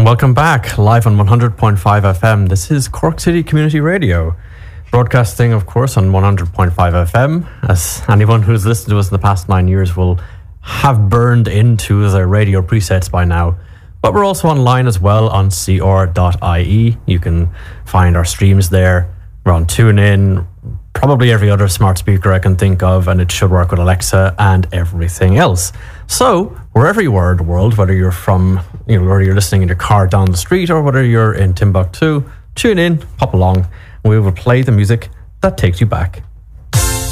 And welcome back, live on 100.5 FM. This is Cork City Community Radio, broadcasting, of course, on 100.5 FM, as anyone who's listened to us in the past 9 years will have burned into their radio presets by now. But we're also online as well on cr.ie. You can find our streams there. We're on TuneIn, probably every other smart speaker I can think of, and it should work with Alexa and everything else. So, wherever you are in the world, whether you're from, whether you're listening in your car down the street or whether you're in Timbuktu, tune in, pop along, and we will play the music that takes you back